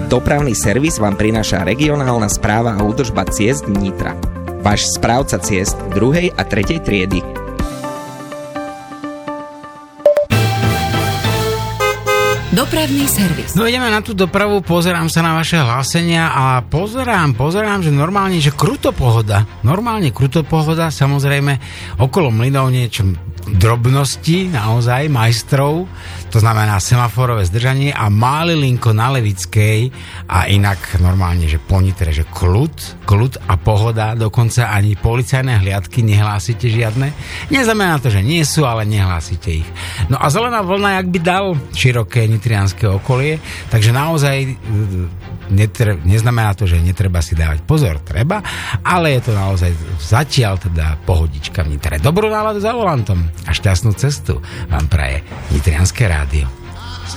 Dopravný servis vám prináša regionálna správa a údržba ciest Nitra. Váš správca ciest 2. a 3. triedy. Dopravný servis. No ideme na tú dopravu, pozerám sa na vaše hlásenia a pozerám, že normálne, že kruto pohoda, samozrejme okolo mlynov niečo drobnosti, naozaj, majstrov, to znamená semaforové zdržanie a málilinko na Levickej a inak normálne, že po Nitre, že kľud a pohoda, dokonca ani policajné hliadky nehlásite žiadne. Neznamená to, že nie sú, ale nehlásite ich. No a zelená vlna, jak by dal široké nitrianské okolie, takže naozaj neznamená to, že netreba si dávať pozor, treba, ale je to naozaj zatiaľ teda pohodička v Nitre. Dobrú náladu za volantom a šťastnú cestu vám praje Nitrianske rádio.